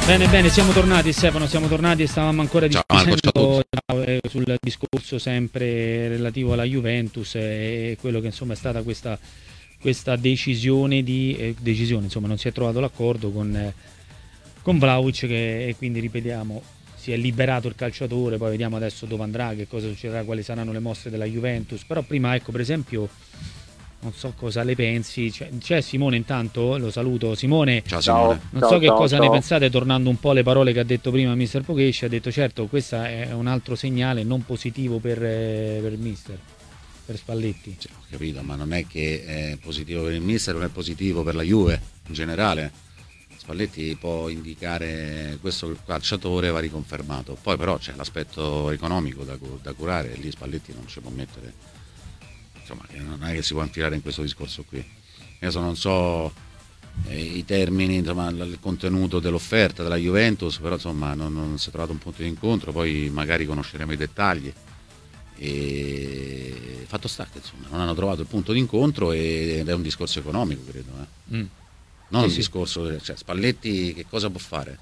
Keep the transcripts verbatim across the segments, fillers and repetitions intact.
Bene, bene, siamo tornati Stefano, siamo tornati e stavamo ancora discutendo sul discorso sempre relativo alla Juventus e quello che insomma è stata questa, questa decisione di eh, decisione, insomma non si è trovato l'accordo con, eh, con Vlahovic che, e quindi ripetiamo si è liberato il calciatore, poi vediamo adesso dove andrà, che cosa succederà, quali saranno le mosse della Juventus, però prima ecco per esempio non so cosa le pensi, c'è Simone intanto, lo saluto Simone. Ciao Simone. Non ciao, so che ciao, cosa ciao. ne pensate, tornando un po' alle parole che ha detto prima mister Pocesci, ha detto certo questo è un altro segnale non positivo per, per mister, per Spalletti. Sì, ho capito, ma non è che è positivo per il mister, non è positivo per la Juve in generale. Spalletti può indicare questo calciatore, va riconfermato, poi però c'è l'aspetto economico da, da curare e lì Spalletti non ci può mettere. Insomma, non è che si può infilare in questo discorso qui. Adesso non so eh, i termini, insomma, il contenuto dell'offerta della Juventus, però insomma non, non si è trovato un punto di incontro, poi magari conosceremo i dettagli. E fatto sta che insomma non hanno trovato il punto di incontro ed è un discorso economico, credo. Eh. Mm. Non sì, un sì. discorso, cioè Spalletti che cosa può fare?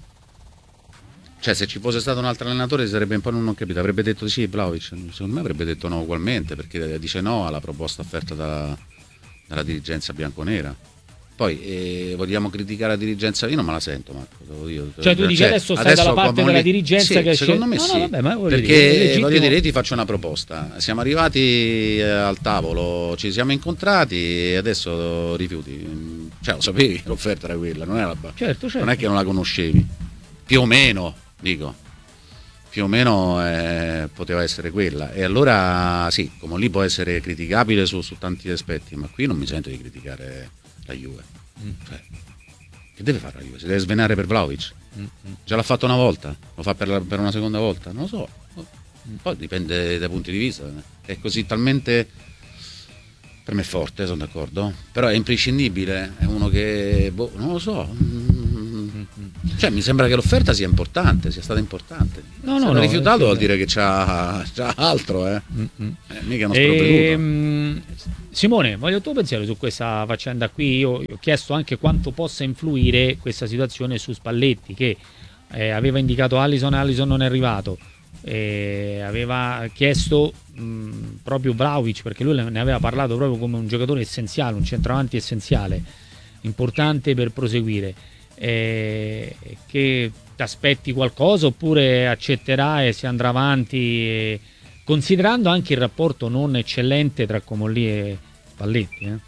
Cioè se ci fosse stato un altro allenatore sarebbe un po' non ho capito, avrebbe detto di sì Vlahovic, secondo me avrebbe detto no ugualmente perché dice no alla proposta offerta da, dalla dirigenza bianconera. Poi eh, vogliamo criticare la dirigenza, io non me la sento Marco, devo dire. Cioè tu dici cioè, adesso stai adesso dalla parte della li... dirigenza sì, che secondo me no, sì, no, vabbè, ma perché dire, voglio dire io ti faccio una proposta, siamo arrivati eh, al tavolo, ci siamo incontrati e adesso rifiuti, cioè lo sapevi l'offerta era quella, non, era la... certo, certo. non è che non la conoscevi, più o meno. Dico, più o meno eh, poteva essere quella e allora sì, come lì può essere criticabile su, su tanti aspetti, ma qui non mi sento di criticare la Juve. Mm. Cioè, che deve fare la Juve? Si deve svenare per Vlahovic? Mm. Già l'ha fatto una volta? Lo fa per, la, per una seconda volta? Non lo so, poi dipende dai punti di vista, è così talmente, per me è forte, sono d'accordo, però è imprescindibile, è uno che, boh, non lo so. Cioè mi sembra che l'offerta sia importante, sia stata importante. No, se no, l'ha no, rifiutato sì, vuol dire che c'ha, c'ha altro, eh. Mm-hmm. eh mica uno sprovveduto. Ehm, Simone, voglio il tuo pensiero su questa faccenda qui. Io, io ho chiesto anche quanto possa influire questa situazione su Spalletti, che eh, aveva indicato Alisson, Alisson non è arrivato. Eh, aveva chiesto mh, proprio Vlahovic, perché lui ne aveva parlato proprio come un giocatore essenziale, un centravanti essenziale, importante per proseguire. Eh, che ti aspetti qualcosa oppure accetterà e si andrà avanti eh, considerando anche il rapporto non eccellente tra Comolli e Spalletti eh?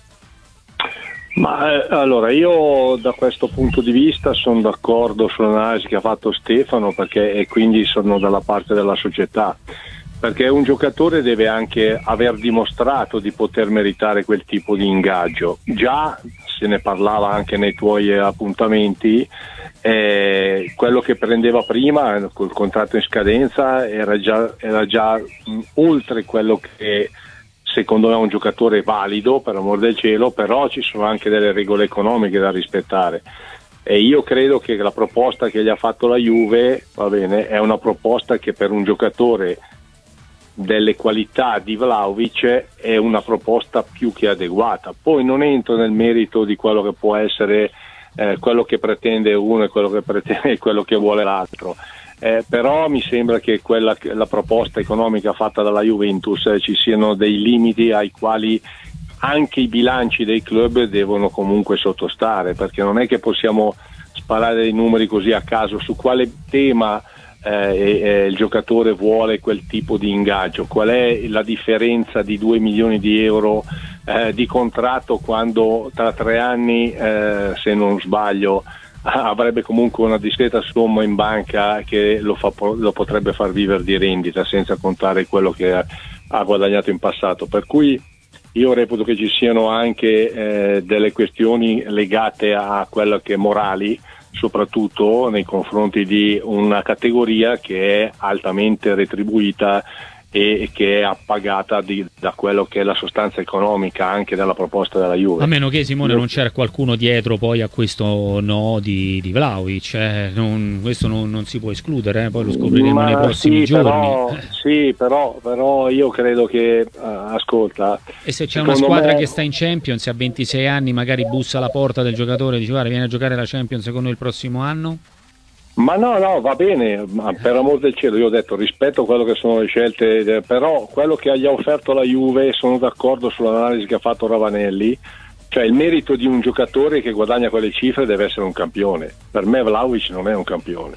Ma eh, allora io da questo punto di vista sono d'accordo sull'analisi che ha fatto Stefano perché e quindi sono dalla parte della società, perché un giocatore deve anche aver dimostrato di poter meritare quel tipo di ingaggio. Già se ne parlava anche nei tuoi appuntamenti, eh, quello che prendeva prima col contratto in scadenza era già, era già mh, oltre quello che secondo me è un giocatore valido, per amor del cielo, però ci sono anche delle regole economiche da rispettare e io credo che la proposta che gli ha fatto la Juve, va bene, è una proposta che per un giocatore delle qualità di Vlahovic è una proposta più che adeguata. Poi non entro nel merito di quello che può essere eh, quello che pretende uno e quello che pretende e quello che vuole l'altro, eh, però mi sembra che quella, la proposta economica fatta dalla Juventus eh, ci siano dei limiti ai quali anche i bilanci dei club devono comunque sottostare, perché non è che possiamo sparare dei numeri così a caso su quale tema Eh, eh, il giocatore vuole quel tipo di ingaggio, qual è la differenza di due milioni di euro eh, di contratto quando tra tre anni eh, se non sbaglio avrebbe comunque una discreta somma in banca che lo, fa, lo potrebbe far vivere di rendita senza contare quello che ha, ha guadagnato in passato, per cui io reputo che ci siano anche eh, delle questioni legate a quello che morali, soprattutto nei confronti di una categoria che è altamente retribuita e che è appagata di, da quello che è la sostanza economica anche della proposta della Juve. A meno che Simone non c'era qualcuno dietro poi a questo no di, di Vlahovic, eh? non, questo non, non si può escludere, eh? Poi lo scopriremo Ma nei prossimi sì, giorni. Però, sì, però, però io credo che, uh, ascolta... E se c'è una squadra me... che sta in Champions a ventisei anni, magari bussa alla porta del giocatore e dice guarda vieni a giocare la Champions secondo il prossimo anno? Ma no, no, va bene, ma per amor del cielo, io ho detto rispetto a quello che sono le scelte, però quello che gli ha offerto la Juve, sono d'accordo sull'analisi che ha fatto Ravanelli, cioè il merito di un giocatore che guadagna quelle cifre deve essere un campione. Per me Vlahovic non è un campione.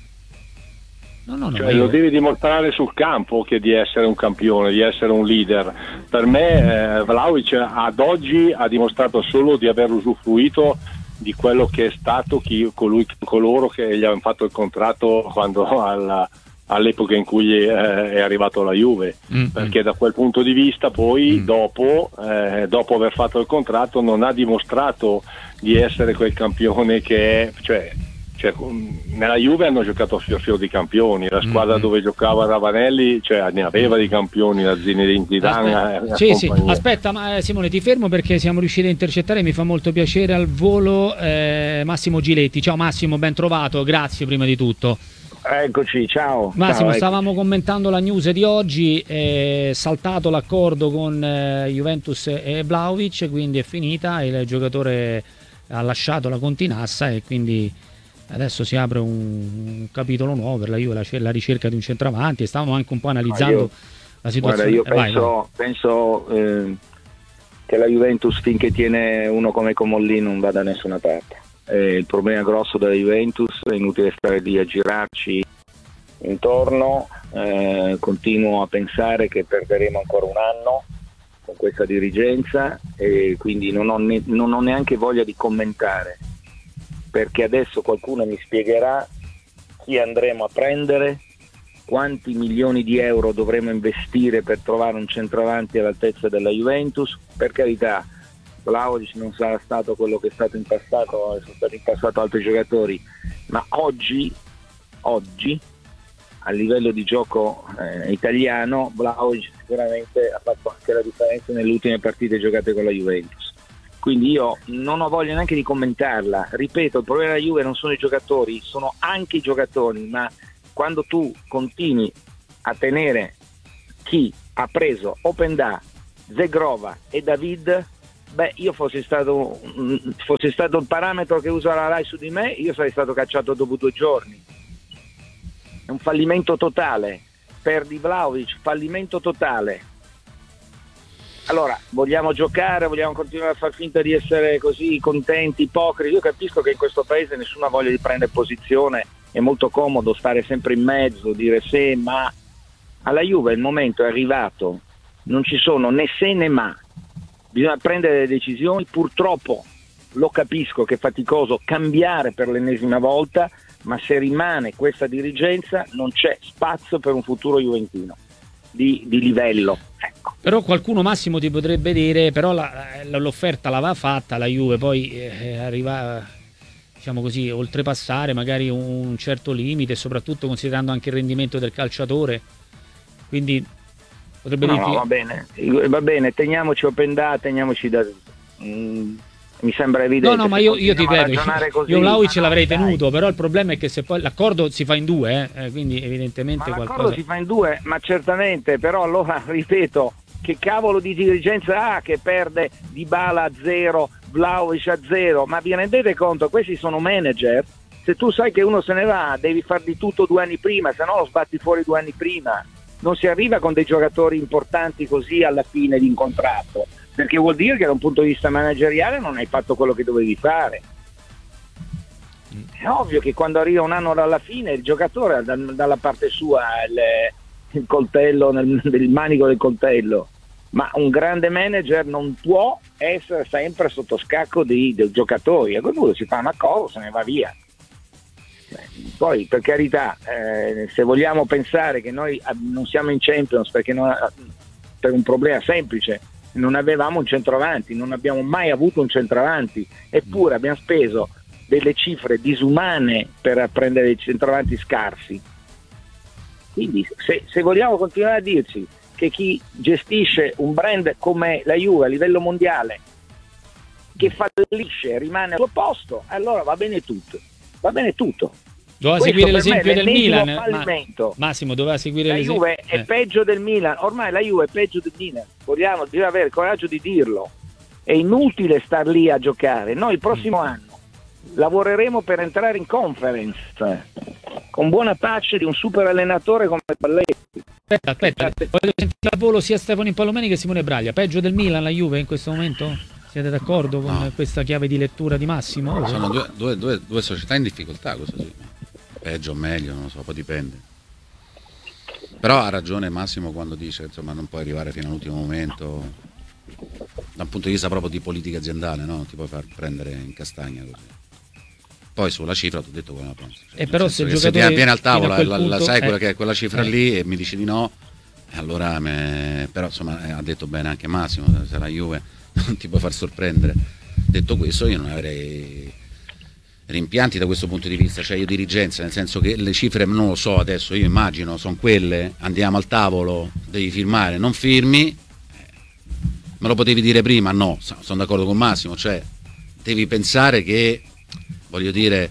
No, no, no, Cioè, io... lo devi dimostrare sul campo che di essere un campione, di essere un leader. Per me eh, Vlahovic ad oggi ha dimostrato solo di aver usufruito di quello che è stato chi, colui, coloro che gli hanno fatto il contratto quando alla, all'epoca in cui eh, è arrivato alla Juve, mm-hmm. perché da quel punto di vista poi mm. dopo, eh, dopo aver fatto il contratto non ha dimostrato di essere quel campione che è, cioè, cioè, nella Juve hanno giocato a fior fior di campioni, la squadra mm-hmm. dove giocava Ravanelli, cioè, ne aveva di campioni, la Zinedine Zidane. Aspetta, sì, sì. Aspetta, ma, eh, Simone, ti fermo perché siamo riusciti a intercettare, mi fa molto piacere al volo eh, Massimo Giletti. Ciao Massimo, ben trovato, grazie prima di tutto. Eccoci, ciao. Massimo, ciao, stavamo eccoci. commentando la news di oggi, è saltato l'accordo con eh, Juventus e Vlahovic, quindi è finita, il giocatore ha lasciato la Continassa e quindi adesso si apre un, un capitolo nuovo per la Juve, la, la ricerca di un centravanti, e stavamo anche un po' analizzando io, la situazione. Guarda, io eh, penso, vai, vai. penso eh, che la Juventus finché tiene uno come Comolli non va da nessuna parte. Eh, il problema grosso della Juventus, è inutile stare lì a girarci intorno, eh, continuo a pensare che perderemo ancora un anno con questa dirigenza e quindi non ho, ne, non ho neanche voglia di commentare, perché adesso qualcuno mi spiegherà chi andremo a prendere, quanti milioni di euro dovremo investire per trovare un centravanti all'altezza della Juventus. Per carità, Vlahovic non sarà stato quello che è stato in passato, sono stati in passato altri giocatori, ma oggi, oggi a livello di gioco eh, italiano, Vlahovic sicuramente ha fatto anche la differenza nelle ultime partite giocate con la Juventus. Quindi io non ho voglia neanche di commentarla. Ripeto, il problema della Juve non sono i giocatori, sono anche i giocatori, ma quando tu continui a tenere chi ha preso Openda, Zegrova e David, beh, io fossi stato, fossi stato il parametro che usa la Rai su di me, io sarei stato cacciato dopo due giorni. È un fallimento totale. Perdi Vlahovic, fallimento totale. Allora, vogliamo giocare, vogliamo continuare a far finta di essere così contenti, ipocriti? Io capisco che in questo paese nessuno ha voglia di prendere posizione, è molto comodo stare sempre in mezzo, dire se, ma alla Juve il momento è arrivato, non ci sono né se né ma, bisogna prendere delle decisioni, purtroppo lo capisco che è faticoso cambiare per l'ennesima volta, ma se rimane questa dirigenza non c'è spazio per un futuro juventino di, di livello. Ecco. Però qualcuno, Massimo, ti potrebbe dire, però la, la, l'offerta l'aveva fatta la Juve, poi eh, arriva, diciamo così, oltrepassare magari un certo limite, soprattutto considerando anche il rendimento del calciatore, quindi potrebbe no, dirti... no, va bene, va bene, teniamoci Openda, teniamoci da... Mm, mi sembra evidente. No, no, ma io, io ti ripeto, io Vlahovic no, l'avrei dai. tenuto, però il problema è che se poi l'accordo si fa in due, eh, quindi evidentemente ma l'accordo qualcosa... si fa in due, ma certamente, però allora ripeto, che cavolo di dirigenza ha che perde Dybala a zero, Vlahovic a zero, ma vi rendete conto, questi sono manager, se tu sai che uno se ne va devi far di tutto due anni prima, se no lo sbatti fuori due anni prima, non si arriva con dei giocatori importanti così alla fine di un contratto, perché vuol dire che da un punto di vista manageriale non hai fatto quello che dovevi fare. È ovvio che quando arriva un anno dalla fine il giocatore ha da, dalla parte sua il, il coltello nel, nel manico del coltello, ma un grande manager non può essere sempre sotto scacco dei, dei giocatori, a quel punto si fa una cosa, se ne va via. Poi per carità, eh, se vogliamo pensare che noi non siamo in Champions perché non, per un problema semplice, non avevamo un centravanti, non abbiamo mai avuto un centravanti, eppure abbiamo speso delle cifre disumane per prendere i centravanti scarsi. Quindi se, se vogliamo continuare a dirci che chi gestisce un brand come la Juve a livello mondiale che fallisce rimane al suo posto, allora va bene tutto, va bene tutto. Doveva Questo seguire l'esempio del Milan, fallimento. Ma, Massimo doveva seguire la l'esempio. Juve è eh. peggio del Milan, ormai la Juve è peggio del Milan, vogliamo, bisogna avere il coraggio di dirlo, è inutile star lì a giocare. Noi il prossimo mm. anno lavoreremo per entrare in conference con buona pace di un super allenatore come Spalletti. Aspetta, aspetta, voglio sentire al volo sia Stefano Impallomeni che Simone Braglia. Peggio del Milan la Juve in questo momento? Siete d'accordo con no. questa chiave di lettura di Massimo? Oh, sono due, due, due, due società in difficoltà, questo sì. Peggio o meglio, non lo so, poi dipende. Però ha ragione Massimo quando dice, insomma, non puoi arrivare fino all'ultimo momento dal punto di vista proprio di politica aziendale, no? Non ti puoi far prendere in castagna così. Poi sulla cifra ti ho detto come la penso. Cioè, e però se, il se viene, viene al tavolo e la, punto, la sai eh, quella che è quella cifra eh. lì e mi dici di no, allora me... però insomma eh, ha detto bene anche Massimo, se la Juve non ti puoi far sorprendere. Detto questo, io non avrei rimpianti da questo punto di vista, cioè io dirigenza, nel senso che le cifre non lo so adesso, io immagino sono quelle, andiamo al tavolo, devi firmare, non firmi, me lo potevi dire prima? No, sono d'accordo con Massimo, cioè devi pensare che, voglio dire,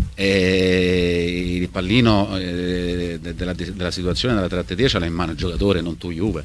eh, il pallino eh, della, della situazione della trattativa ce l'ha in mano il giocatore, non tu Juve,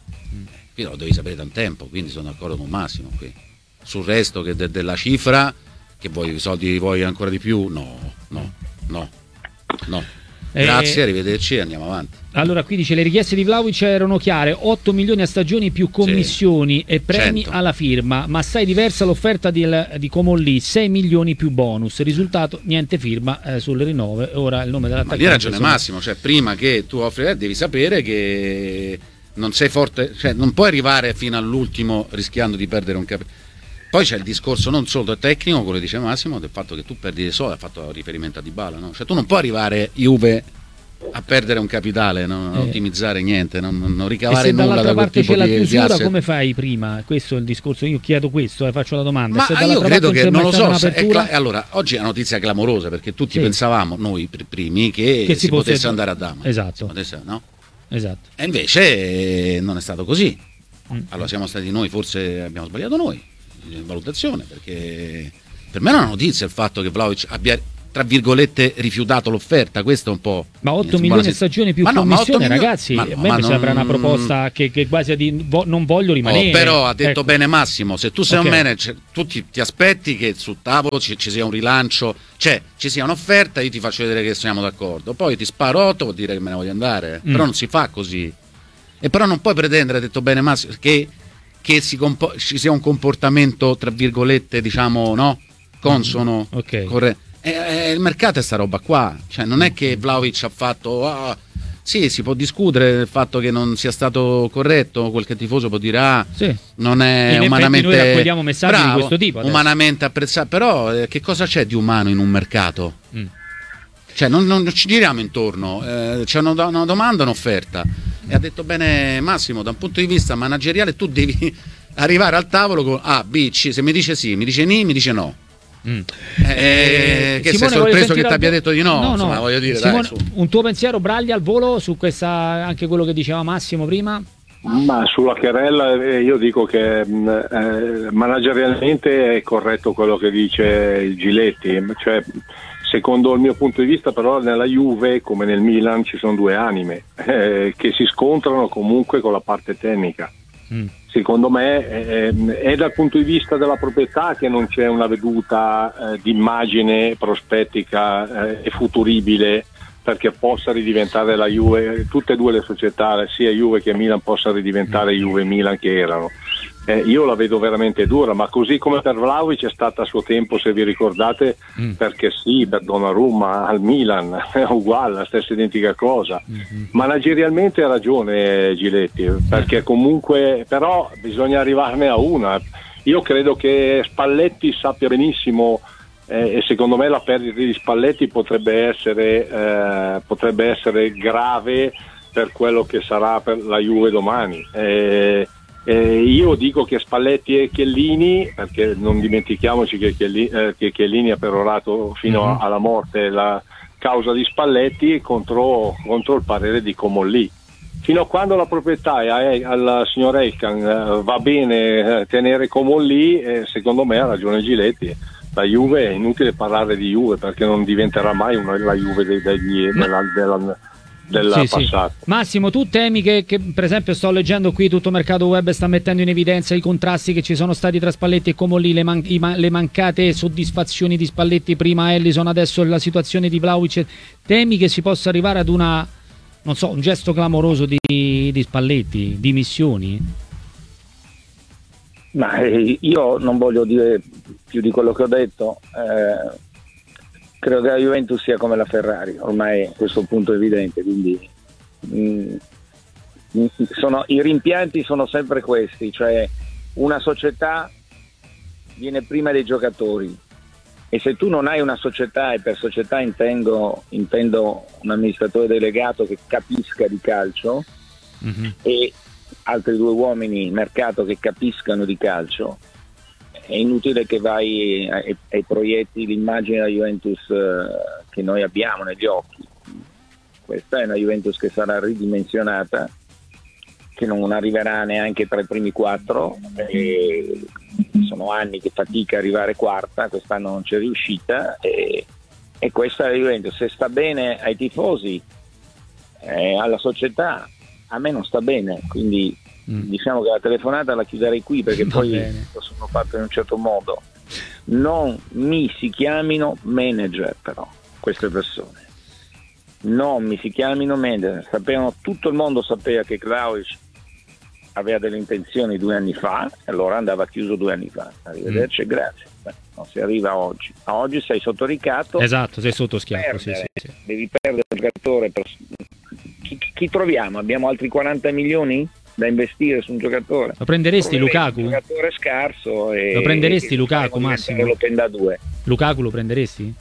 quindi lo devi sapere da un tempo, quindi sono d'accordo con Massimo qui. Sul resto che de, della cifra, che vuoi i soldi vuoi ancora di più? No, no, no, no. Grazie, eh, arrivederci e andiamo avanti. Allora qui dice le richieste di Vlahovic erano chiare, otto milioni a stagioni più commissioni sì, e premi cento alla firma, ma assai diversa l'offerta di, di Comolli, sei milioni più bonus, risultato niente firma eh, sulle rinnove, ora il nome dell'attaccante. Ma lì ragione sono... Massimo, cioè prima che tu offri eh, devi sapere che non sei forte, cioè non puoi arrivare fino all'ultimo rischiando di perdere un capitale. Poi c'è il discorso non solo tecnico, quello che dice Massimo, del fatto che tu perdi dei soldi, ha fatto riferimento a Dybala, no? Cioè tu non puoi arrivare Juve a perdere un capitale, non, non eh. ottimizzare niente, non, non ricavare nulla da quel tipo la di chiusura, come fai prima? Questo è il discorso, io chiedo questo e eh, faccio la domanda. Ma se io credo che non lo so, se è cla- allora oggi è una notizia clamorosa perché tutti sì. pensavamo, noi primi, che, che si, si potesse potesse... andare a Dama. Esatto. Potesse, no? Esatto. E invece non è stato così. Mm. Allora siamo stati noi, forse abbiamo sbagliato noi in valutazione, perché per me è una notizia il fatto che Vlahovic abbia tra virgolette rifiutato l'offerta, questo è un po'. Ma otto milioni a stagione più no, commissione, ragazzi, ma no, a me ma mi non... sembra una proposta che, che quasi di vo- non voglio rimanere. Oh, però ha detto ecco. bene Massimo, se tu sei okay. un manager, tu ti, ti aspetti che sul tavolo ci, ci sia un rilancio, cioè ci sia un'offerta, io ti faccio vedere che siamo d'accordo, poi ti sparo otto, vuol dire che me ne voglio andare, mm. però non si fa così. E però non puoi pretendere, ha detto bene Massimo, che che si compo- ci sia un comportamento tra virgolette diciamo no consono okay. corre- e, e il mercato è sta roba qua, cioè non è che Vlahovic ha fatto ah, sì si può discutere del fatto che non sia stato corretto, qualche tifoso può dire ah sì. non è in umanamente noi raccogliamo messaggi bravo, di questo tipo adesso. Umanamente apprezzato, però eh, che cosa c'è di umano in un mercato? Mm. Cioè non, non ci giriamo intorno, eh, c'è una, una domanda, un'offerta. E ha detto bene Massimo, da un punto di vista manageriale tu devi arrivare al tavolo con A, B, C, se mi dice sì, mi dice ni, mi dice no. Mm. Eh, che Simone, sei sorpreso che ti al... abbia detto di no? No, insomma, no. voglio dire, Simone, dai, un tuo pensiero Braglia al volo su questa, anche quello che diceva Massimo prima? Ma sulla querela eh, io dico che eh, managerialmente è corretto quello che dice il Giletti, cioè secondo il mio punto di vista però nella Juve come nel Milan ci sono due anime eh, che si scontrano comunque con la parte tecnica. Mm. Secondo me eh, è dal punto di vista della proprietà che non c'è una veduta eh, di immagine prospettica eh, e futuribile perché possa ridiventare la Juve, tutte e due le società, sia Juve che Milan, possano ridiventare Juve e Milan che erano. Eh, io la vedo veramente dura, ma così come per Vlahovic è stata a suo tempo, se vi ricordate, mm. perché sì, per Donnarumma al Milan è uguale, la stessa identica cosa. Mm-hmm. Managerialmente ha ragione Giletti, perché comunque però bisogna arrivarne a una. Io credo che Spalletti sappia benissimo eh, e secondo me la perdita di Spalletti potrebbe essere, eh, potrebbe essere grave per quello che sarà per la Juve domani. Eh, Eh, io dico che Spalletti e Chiellini, perché non dimentichiamoci che Chiellini, eh, che Chiellini ha perorato fino mm-hmm. alla morte la causa di Spalletti contro, contro il parere di Comolli. Fino a quando la proprietà è, al signor Elkan eh, va bene eh, tenere Comolli, eh, secondo me ha ragione Giletti. La Juve è inutile parlare di Juve perché non diventerà mai una, la Juve dei, degli, della, della del sì, passato. Sì. Massimo, tu temi che, che per esempio sto leggendo qui, tutto mercato web sta mettendo in evidenza i contrasti che ci sono stati tra Spalletti e Comolli, le, man- i ma- le mancate soddisfazioni di Spalletti, prima Ellison, adesso la situazione di Vlahovic, temi che si possa arrivare ad una, non so, un gesto clamoroso di, di Spalletti, dimissioni? Ma eh, io non voglio dire più di quello che ho detto, eh, credo che la Juventus sia come la Ferrari, ormai a questo punto è evidente, quindi mh, sono, i rimpianti sono sempre questi, cioè una società viene prima dei giocatori, e se tu non hai una società, e per società intendo, intendo un amministratore delegato che capisca di calcio, mm-hmm. e altri due uomini mercato che capiscano di calcio, è inutile che vai e, e proietti l'immagine della Juventus eh, che noi abbiamo negli occhi. Questa è una Juventus che sarà ridimensionata, che non arriverà neanche tra i primi quattro, e sono anni che fatica a arrivare quarta, quest'anno non c'è riuscita, e, e questa è la Juventus. Se sta bene ai tifosi, eh, alla società, a me non sta bene, quindi mm. diciamo che la telefonata la chiuderei qui, perché poi bene. Lo sono fatto in un certo modo. Non mi si chiamino manager, però queste persone non mi si chiamino manager. Sapevano, tutto il mondo sapeva che Vlahovic aveva delle intenzioni due anni fa, e allora andava chiuso due anni fa. Arrivederci e mm. grazie. Beh, non si arriva oggi. A oggi sei sotto ricatto. Esatto, sei sotto schiaffo. Sì, sì, sì. Devi perdere il giocatore. Per... Chi, chi troviamo? Abbiamo altri quaranta milioni da investire su un giocatore. Lo prenderesti Lukaku? Un giocatore scarso. E... Lo prenderesti Lukaku, Massimo? Lo prenda due. Lukaku lo prenderesti?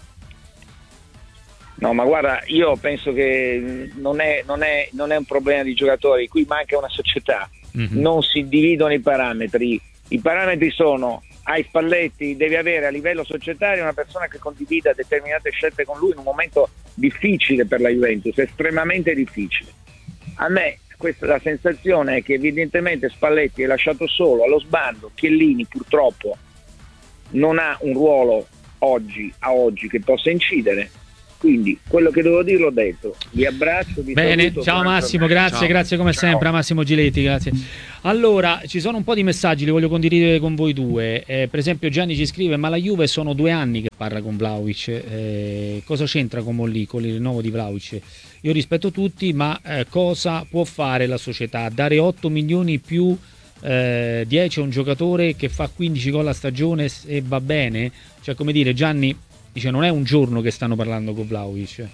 No, ma guarda, io penso che non è, non è, non è un problema di giocatori, qui manca una società, mm-hmm. non si dividono i parametri, i parametri sono: hai Spalletti, devi avere a livello societario una persona che condivida determinate scelte con lui in un momento difficile per la Juventus, estremamente difficile. A me questa la sensazione è che evidentemente Spalletti è lasciato solo allo sbando. Chiellini purtroppo non ha un ruolo oggi a oggi che possa incidere. Quindi quello che devo dire l'ho detto. Vi abbraccio, vi Bene, saluto, ciao Massimo, grazie, ciao. Grazie come ciao. sempre a Massimo Giletti, grazie. Allora, ci sono un po' di messaggi, li voglio condividere con voi due. Eh, per esempio Gianni ci scrive: ma la Juve sono due anni che parla con Vlahovic, eh, cosa c'entra con Molli, con il rinnovo di Vlahovic? Io rispetto tutti, ma eh, cosa può fare la società? Dare otto milioni più eh, dieci a un giocatore che fa quindici gol a stagione e va bene? Cioè, come dire, Gianni dice, non è un giorno che stanno parlando con Vlahovic.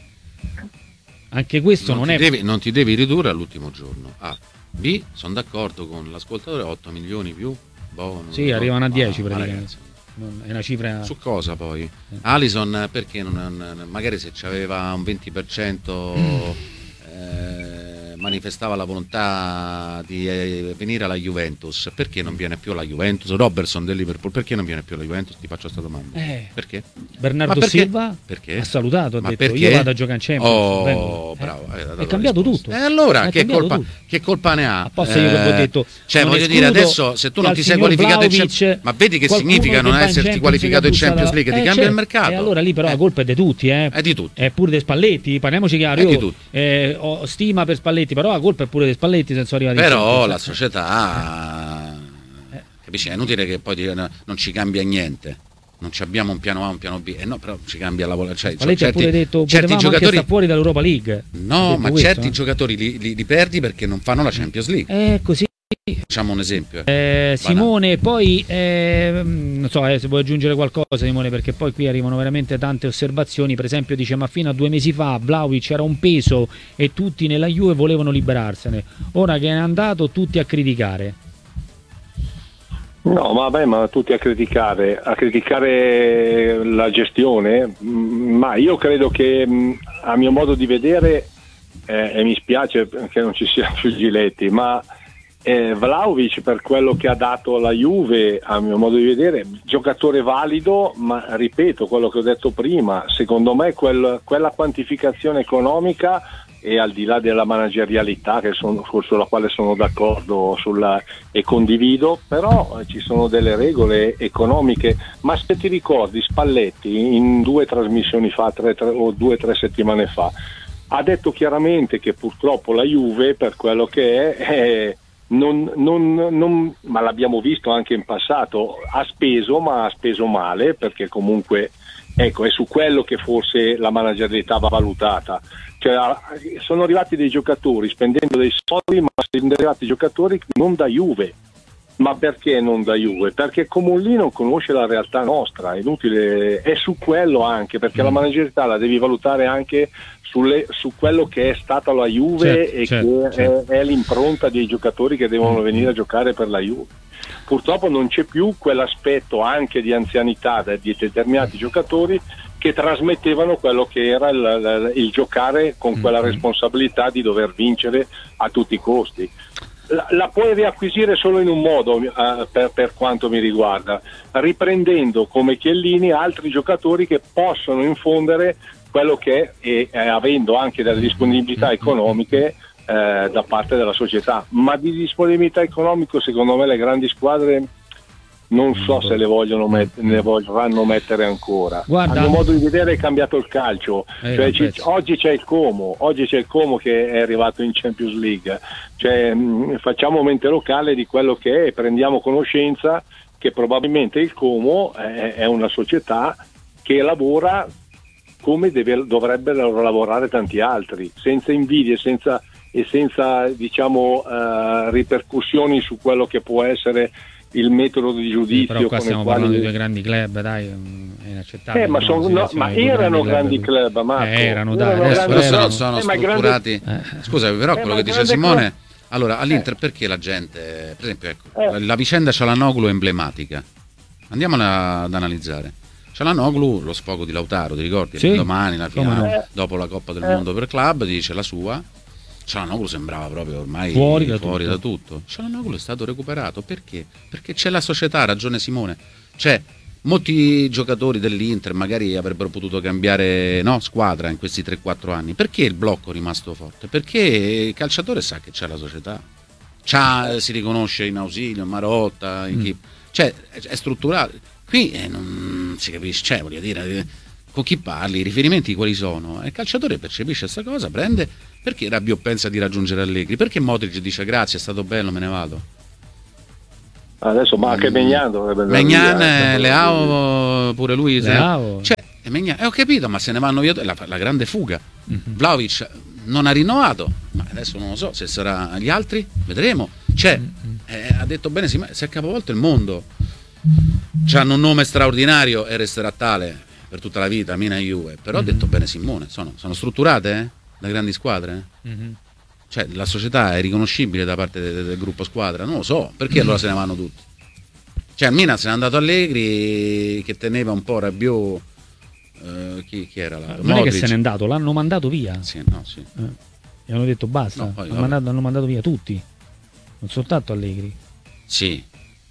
Anche questo non, non ti è... Devi, non ti devi ridurre all'ultimo giorno. A. B. Sono d'accordo con l'ascoltatore, otto milioni più. Boh, sì, so. Arrivano a dieci ah, praticamente. Non, è una cifra... Su cosa poi? Eh. Alisson perché non, non, magari se c'aveva un venti per cento eh, manifestava la volontà di eh, venire alla Juventus, perché non viene più alla Juventus? Robertson del Liverpool, perché non viene più alla Juventus? Ti faccio questa domanda. Eh, perché? Bernardo perché? Silva perché? ha salutato, ha Ma detto perché? io vado a giocare in Champions. Oh, vengo. bravo. Eh, è cambiato tutto. E eh, allora è che colpa, tutto. che colpa ne ha? Apposta io che ho detto. Cioè voglio dire, adesso se tu non ti sei qualificato in Champions, ma vedi che significa non esserti qualificato in Champions League? Ti cambia il mercato. E allora lì però la colpa è di tutti, eh. È di tutti. È pure di Spalletti, parliamoci chiaro. Io eh, ho stima per Spalletti, però la colpa è pure di Spalletti senza arrivare. Però la società, eh. capisci? È inutile che poi non ci cambia niente. Non abbiamo un piano A, un piano B, e eh no, però ci cambia la volontà. Cioè, Spalletti certi, ha pure detto certi giocatori anche sta fuori dall'Europa League. No, ma questo, certi eh. giocatori li, li, li perdi perché non fanno la Champions League. È così. Facciamo un esempio. Eh, Simone, poi eh, non so eh, se vuoi aggiungere qualcosa, Simone, perché poi qui arrivano veramente tante osservazioni. Per esempio dice: ma fino a due mesi fa Vlahovic era un peso e tutti nella Juve volevano liberarsene. Ora che è andato tutti a criticare. No, ma vabbè, ma tutti a criticare, a criticare la gestione, ma io credo che a mio modo di vedere, eh, e mi spiace che non ci sia più Giletti, ma eh, Vlahovic per quello che ha dato alla Juve, a mio modo di vedere, giocatore valido, ma ripeto quello che ho detto prima, secondo me quel, quella quantificazione economica, e al di là della managerialità che sono, sulla quale sono d'accordo sulla, e condivido, però ci sono delle regole economiche. Ma se ti ricordi Spalletti in due trasmissioni fa, tre, tre, o due o tre settimane fa, ha detto chiaramente che purtroppo la Juve, per quello che è, è non, non, non, ma l'abbiamo visto anche in passato, ha speso, ma ha speso male, perché comunque ecco, è su quello che forse la managerialità va valutata. Cioè, sono arrivati dei giocatori spendendo dei soldi, ma sono arrivati giocatori non da Juve. Ma perché non da Juve? Perché Comolli non conosce la realtà nostra, è inutile, è su quello anche, perché mm. la managerialità la devi valutare anche sulle, su quello che è stata la Juve, certo, e certo, che certo. È, è l'impronta dei giocatori che devono mm. venire a giocare per la Juve. Purtroppo non c'è più quell'aspetto anche di anzianità di determinati giocatori che trasmettevano quello che era il, il, il giocare con quella responsabilità di dover vincere a tutti i costi. La, la puoi riacquisire solo in un modo, uh, per, per quanto mi riguarda, riprendendo come Chiellini altri giocatori che possono infondere quello che è, e eh, avendo anche delle disponibilità economiche eh, da parte della società. Ma di disponibilità economiche secondo me le grandi squadre non so se le vogliono met- ne vorranno mettere ancora. Guarda, a mio modo di vedere è cambiato il calcio, eh, cioè, ci, oggi c'è il Como oggi c'è il Como che è arrivato in Champions League, cioè, mh, facciamo mente locale di quello che è e prendiamo conoscenza che probabilmente il Como è, è una società che lavora come deve, dovrebbero lavorare tanti altri, senza invidie, senza, e senza diciamo uh, ripercussioni su quello che può essere il metodo di giudizio. Sì, però qua con stiamo quali... parlando di due grandi club, dai, è inaccettabile. Eh, ma, son, no, ma erano grandi club, club Marco. Eh, erano, dai, erano adesso grandi... però erano. sono eh, strutturati. grande... Eh. Scusa, però eh, quello che dice Simone, club... allora all'Inter perché la gente, per esempio, ecco, eh. la, la vicenda Cialanoglu è emblematica. Andiamola ad analizzare. Cialanoglu, lo sfogo di Lautaro, ti ricordi? Sì. Domani, la finale, no. dopo la Coppa del eh. Mondo per club, dice la sua. Cialanoglu sembrava proprio ormai fuori, da, fuori tutto. da tutto. Cialanoglu è stato recuperato perché? Perché c'è la società, ha ragione Simone. Cioè, molti giocatori dell'Inter magari avrebbero potuto cambiare no, squadra in questi tre quattro anni. Perché il blocco è rimasto forte? Perché il calciatore sa che c'è la società. C'ha, si riconosce in Ausilio, in Marotta, in chi. Cioè, è, è strutturato. Qui eh, non si capisce, cioè, voglio dire, con chi parli, i riferimenti quali sono? Il calciatore percepisce questa cosa, prende. Perché Rabiot pensa di raggiungere Allegri? Perché Modric dice grazie, è stato bello, me ne vado? Adesso ma anche Maignan dovrebbe andare Maignan, via, eh, Leao pure lui, Leao. Cioè, Maignan, eh, ho capito, ma se ne vanno via la, la grande fuga. Mm-hmm. Vlahovic non ha rinnovato, ma adesso non lo so se sarà gli altri, vedremo. Cioè, eh, ha detto bene, si, si è capovolto il mondo. C'hanno un nome straordinario e resterà tale per tutta la vita, Mina e Juve, però mm-hmm. ha detto bene Simone, sono, sono strutturate, eh? Da grandi squadre, eh? Mm-hmm. Cioè la società è riconoscibile da parte del, del gruppo squadra, non lo so, perché allora se ne vanno tutti? Cioè a Milan se n'è andato Allegri che teneva un po' Rabiot, eh, chi, chi era là? Non Modric. è che se n'è andato, l'hanno mandato via. Sì, no, sì. Eh, gli hanno detto basta, no, poi, hanno, mandato, hanno mandato via tutti, non soltanto Allegri. Sì.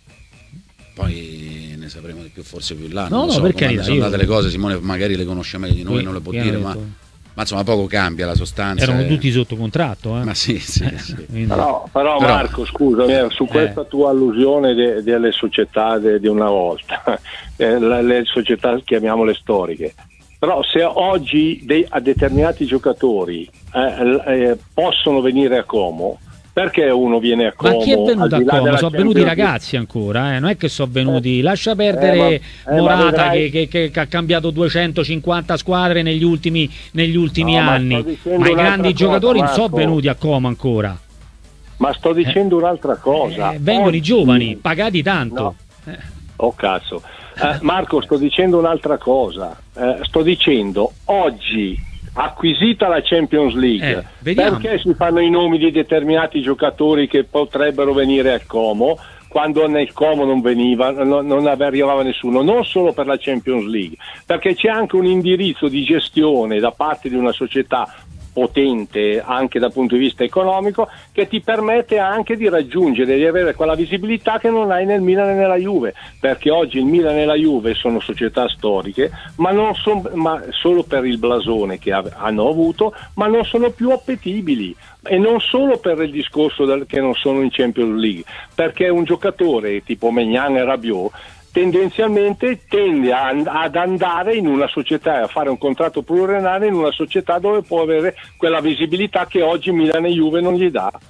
Poi ne sapremo di più forse più là. No, non no, so, per come carità, sono io... andate le cose, Simone magari le conosce meglio di noi, sì, non le può dire, dire, detto... ma... Ma insomma poco cambia la sostanza. Erano eh. tutti sotto contratto, eh? Ma sì, sì, eh, sì. Però, però, però Marco, scusami, eh, su questa eh. tua allusione de, delle società de, di una volta, eh, le, le società chiamiamole storiche, però se oggi dei, a determinati giocatori eh, eh, possono venire a Como, perché uno viene a Como? Ma chi è venuto a Como? Sono venuti i ragazzi ancora, eh? Non è che sono venuti. Eh, Lascia perdere eh, ma, eh, Morata vedrai... che, che, che ha cambiato duecentocinquanta squadre negli ultimi, negli ultimi no, anni. Ma, ma i grandi cosa, giocatori non sono venuti a Como ancora. Ma sto dicendo eh. un'altra cosa. Eh, vengono oggi... i giovani, pagati tanto. No. Eh. Oh cazzo. Eh, Marco, sto dicendo un'altra cosa. Eh, sto dicendo oggi, acquisita la Champions League, eh, perché si fanno i nomi di determinati giocatori che potrebbero venire al Como quando nel Como non veniva, no, non arrivava nessuno, non solo per la Champions League, perché c'è anche un indirizzo di gestione da parte di una società potente anche dal punto di vista economico che ti permette anche di raggiungere, di avere quella visibilità che non hai nel Milan e nella Juve, perché oggi il Milan e la Juve sono società storiche ma non son, ma solo per il blasone che ha, hanno avuto, ma non sono più appetibili, e non solo per il discorso del, che non sono in Champions League, perché un giocatore tipo Maignan e Rabiot tendenzialmente tende a, ad andare in una società, a fare un contratto pluriennale in una società dove può avere quella visibilità che oggi Milan e Juve non gli dà.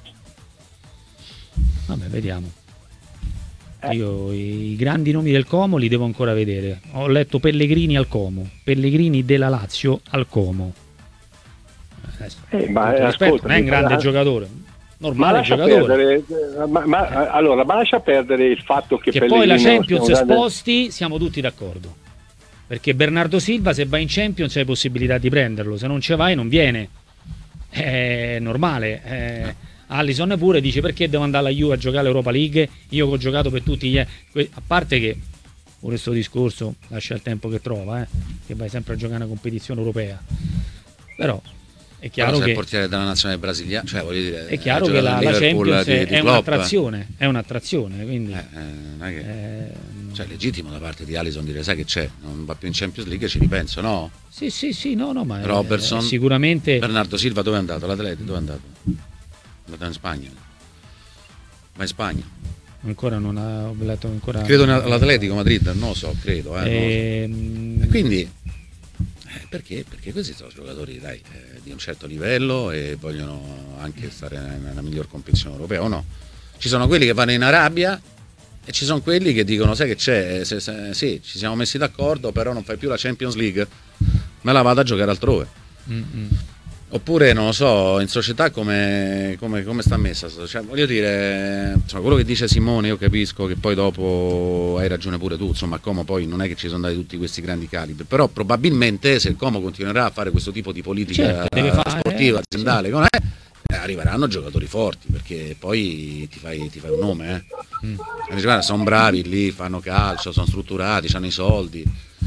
Vabbè, vediamo. Io i grandi nomi del Como li devo ancora vedere. Ho letto Pellegrini al Como, Pellegrini della Lazio al Como. Adesso, eh, ma rispetto, ascolta, non è un grande ma, giocatore, normale ma lascia giocatore. Perdere, ma, ma, allora, ma lascia perdere il fatto che, che Pellegrini poi la Champions grande... sposti, siamo tutti d'accordo. Perché Bernardo Silva, se vai in Champions hai possibilità di prenderlo, se non ce vai non viene. È normale. È... Alisson pure dice: perché devo andare alla Juve a giocare l'Europa League? Io che ho giocato per tutti gli... a parte che pure questo discorso lascia il tempo che trova, eh, che vai sempre a giocare una competizione europea, però è chiaro però che il portiere della nazionale brasiliana, cioè voglio dire, è chiaro che la, la Champions di, di è un'attrazione, è un'attrazione, quindi eh, eh, non è che, eh, cioè è legittimo da parte di Alisson dire: sai che c'è, non va più in Champions League, ci ripenso, no? Sì, sì, sì, no, no, ma Robertson, eh, sicuramente. Bernardo Silva dove è andato? L'Atletico dove è andato? È andato in Spagna. Va in Spagna. Ancora non ha letto ancora. Credo all'Atletico Madrid, non lo so, credo. Eh, e... non lo so. E quindi eh, perché? Perché questi sono giocatori dai, eh, di un certo livello e vogliono anche stare nella miglior competizione europea, o no? Ci sono quelli che vanno in Arabia e ci sono quelli che dicono: sai che c'è? Se, se, sì, ci siamo messi d'accordo, però non fai più la Champions League, me la vado a giocare altrove. Mm-hmm. Oppure non lo so, in società come, come, come sta messa, cioè, voglio dire, insomma, quello che dice Simone io capisco che poi dopo hai ragione pure tu, insomma, a Como poi non è che ci sono andati tutti questi grandi calibri, però probabilmente se il Como continuerà a fare questo tipo di politica, certo, deve fare, sportiva, aziendale, sì, eh, arriveranno giocatori forti, perché poi ti fai, ti fai un nome, eh. Mm. Guarda, sono bravi lì, fanno calcio, sono strutturati, hanno i soldi,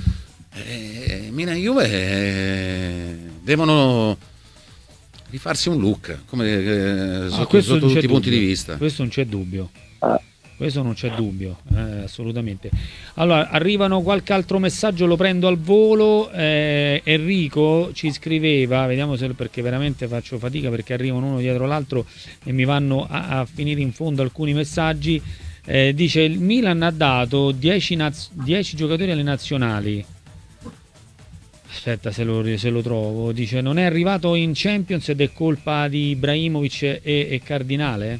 e Milan e Juve eh, devono rifarsi un look come, eh, sotto, ah, sotto tutti i punti di vista. Questo non c'è dubbio. Questo non c'è dubbio, eh, assolutamente. Allora, arrivano qualche altro messaggio, lo prendo al volo. Eh, Enrico ci scriveva, vediamo se, perché veramente faccio fatica perché arrivano uno dietro l'altro e mi vanno a, a finire in fondo alcuni messaggi. Eh, dice: il Milan ha dato dieci giocatori alle nazionali. Aspetta se lo, se lo trovo. Dice: non è arrivato in Champions ed è colpa di Ibrahimovic e, e Cardinale?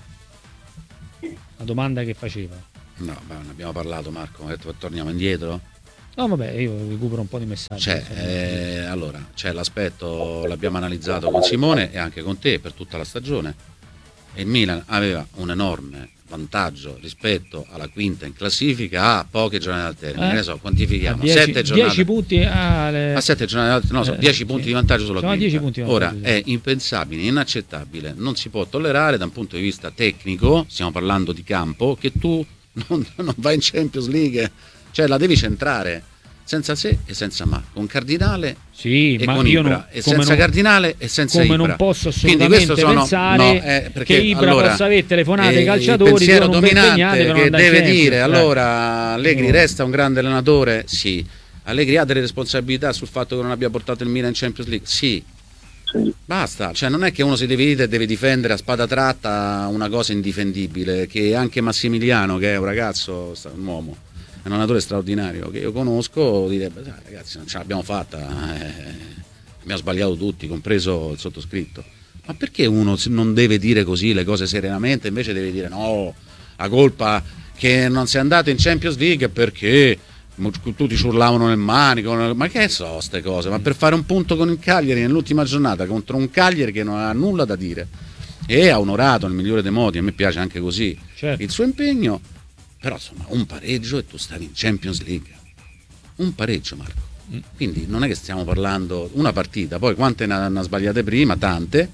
La domanda che faceva. No, ma ne abbiamo parlato, Marco. Torniamo indietro? No, vabbè, io recupero un po' di messaggi. Cioè, eh, allora, c'è l'aspetto, l'abbiamo analizzato con Simone e anche con te per tutta la stagione. E il Milan aveva un enorme vantaggio rispetto alla quinta in classifica a poche giornate al termine, eh? Ne so, quantifichiamo sette giornate, dieci punti alle... a sette giornate, no, so, dieci eh, punti sì. di vantaggio sulla Sono quinta. Punti Ora vantaggio, è impensabile, inaccettabile, non si può tollerare da un punto di vista tecnico, stiamo parlando di campo, che tu non, non vai in Champions League, cioè la devi centrare senza se e senza ma, con Cardinale sì, e ma con io Ibra, non, e senza non, Cardinale e senza come Ibra. Non posso assolutamente sono, pensare no, eh, perché, che Ibra allora, possa avere telefonate ai eh, calciatori, il pensiero dominante per che deve sempre. dire: eh. allora Allegri resta un grande allenatore? Sì. Allegri ha delle responsabilità sul fatto che non abbia portato il Milan in Champions League? Sì. Sì. Basta, cioè non è che uno si deve dire e deve difendere a spada tratta una cosa indifendibile, che anche Massimiliano, che è un ragazzo, un uomo, è un allenatore straordinario che io conosco, direbbe: ragazzi, non ce l'abbiamo fatta, eh, abbiamo sbagliato tutti, compreso il sottoscritto. Ma perché uno non deve dire così le cose serenamente, invece deve dire: no, la colpa che non sei andato in Champions League è perché tutti ci urlavano nel manico? Ma che so ste cose? Ma per fare un punto con il Cagliari nell'ultima giornata contro un Cagliari che non ha nulla da dire e ha onorato nel migliore dei modi, a me piace anche così, certo, il suo impegno. Però insomma un pareggio e tu stavi in Champions League, un pareggio, Marco. Mm. Quindi non è che stiamo parlando una partita, poi quante ne hanno sbagliate prima, tante,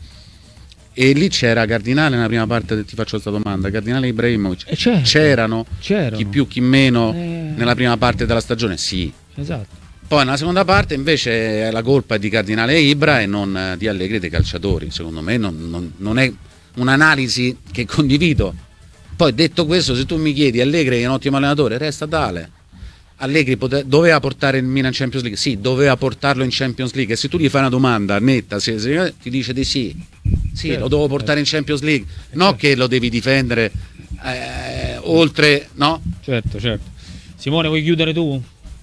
e lì c'era Cardinale nella prima parte, ti faccio questa domanda, Cardinale e Ibrahimovic, eh certo, c'erano, c'erano chi più chi meno eh... nella prima parte della stagione? Sì, esatto. Poi nella seconda parte invece la colpa è di Cardinale e Ibra e non di Allegri e dei calciatori. Secondo me non, non, non è un'analisi che condivido. Poi detto questo, se tu mi chiedi Allegri è un ottimo allenatore, resta tale. Allegri pote- doveva portare il Milan in Champions League? Sì, doveva portarlo in Champions League. E se tu gli fai una domanda netta, se, se, ti dice di sì. Sì, certo, lo devo portare certo. in Champions League. No, certo, che lo devi difendere eh, oltre, no? Certo, certo. Simone, vuoi chiudere tu?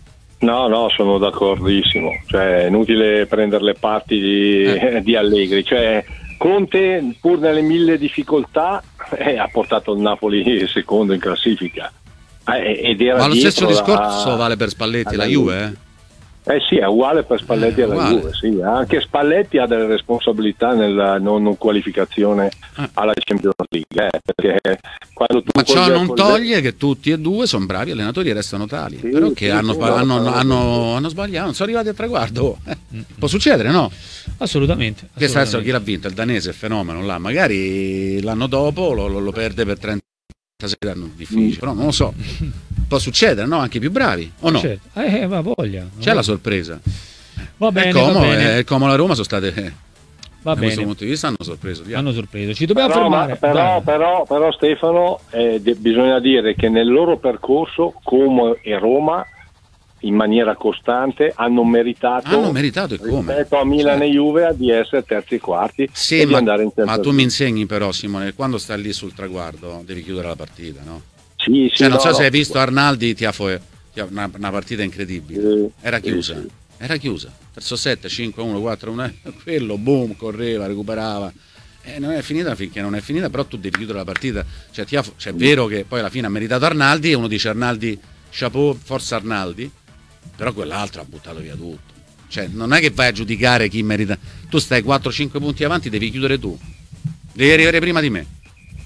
No, no, sono d'accordissimo. Cioè, è inutile prendere le parti di, Eh. di Allegri. Cioè, Conte, pur nelle mille difficoltà, eh, ha portato il Napoli secondo in classifica. Eh, ed era Ma lo stesso dietro discorso la- vale per Spalletti e la alla Juve, eh? Eh sì, è uguale per Spalletti Eh, e la uguale. Juve, sì. Anche Spalletti ha delle responsabilità nella non, non qualificazione Eh. alla Champions League, eh, perché quando tu Ma ciò col- non col- toglie che tutti e due sono bravi allenatori e restano tali, Sì, però che sì, hanno, sì, fa- no, hanno- no, hanno- hanno sbagliato, non sono arrivati al traguardo. Eh, Può succedere, no? Assolutamente. Che adesso assolutamente. chi l'ha vinto? Il danese, il fenomeno là. Magari l'anno dopo lo, lo- lo perde per trentasei anni, difficile, però non lo so. Può succedere, no? Anche i più bravi, o no? Certo. Eh, ma voglia. C'è la sorpresa. Va bene, il Como, va bene. eh, il Como e la Roma sono state, eh, Va da questo bene. punto di vista, hanno sorpreso. via. Hanno sorpreso. Ci dobbiamo Però, ma- fermare. però, Dai. però, però, Stefano, eh, de- bisogna dire che nel loro percorso Como e Roma in maniera costante hanno meritato, Hanno meritato e come? rispetto a Milan Certo. e Juve di essere terzi e quarti Sì, e di ma, andare in ma Champions tu mi League. insegni però, Simone, quando stai lì sul traguardo devi chiudere la partita, no? Sì, sì, Cioè, non no, so se no. hai visto Arnaldi, ti ha fo- ti ha una, una partita incredibile. Sì, Era sì, chiusa, sì. era chiusa. Terzo set, cinque uno, quattro uno, quello, boom, correva, recuperava. E non è finita finché non è finita, però tu devi chiudere la partita. Cioè, ti ha, cioè, è vero che poi alla fine ha meritato Arnaldi e uno dice Arnaldi, chapeau, forza Arnaldi, però quell'altro ha buttato via tutto. Cioè, non è che vai a giudicare chi merita. Tu stai quattro cinque punti avanti, devi chiudere tu. Devi arrivare prima di me.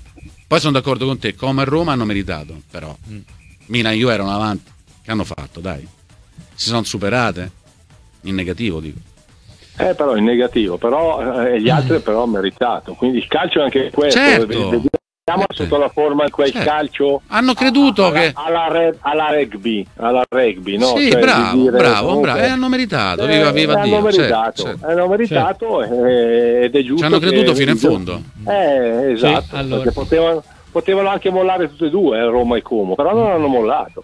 Poi sono d'accordo con te, come Roma hanno meritato, però Milan e Juve erano avanti. Che hanno fatto, dai? Si sono superate? In negativo, dico. Eh, però in negativo, però eh, gli altri però hanno meritato. Quindi il calcio è anche questo. Certo. Vediamo sotto la forma di quel Certo. calcio. Hanno creduto alla, che... alla, re- alla rugby, alla rugby, no? Sì, Cioè, bravo, di dire, bravo, comunque, bravo. E hanno meritato, eh, viva, viva hanno Dio. meritato, certo, certo. hanno meritato eh, ed è giusto. Ci hanno creduto che- fino in fondo. Eh, esatto, Sì, allora. perché potevano, potevano anche mollare tutte e due, eh, Roma e Como, però non hanno mollato.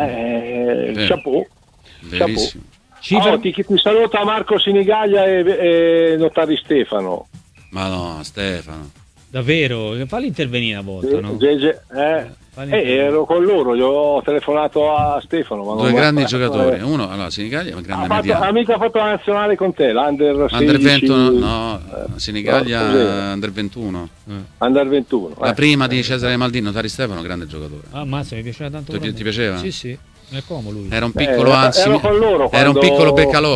Eh, Vero. chapeau. Verissimo. Ci Oh, fer- ti, ti saluta Marco Sinigaglia e, e Notari Stefano. Ma no, Stefano. Davvero? Falli intervenire una volta, no? Ge- ge- eh, Falli eh, intervenire. ero con loro, gli ho telefonato a Stefano. Ma non Due mi ha grandi fatto- giocatori. Uno, allora, Senigallia, ma Ha grande fatto, mediano. ha mica fatto la nazionale con te, l'Under Under sedici, ventuno, no, eh, Senigallia, no, cos'era? Under ventuno. Under ventuno. La eh. prima di Cesare Maldini, Tari Stefano, grande giocatore. Ah, mazza, mi piaceva tanto. Ti- pure a ti me. piaceva? Sì, sì. È come lui. Era un piccolo Eh, anzi, ero con loro era un quando- piccolo Beccalò.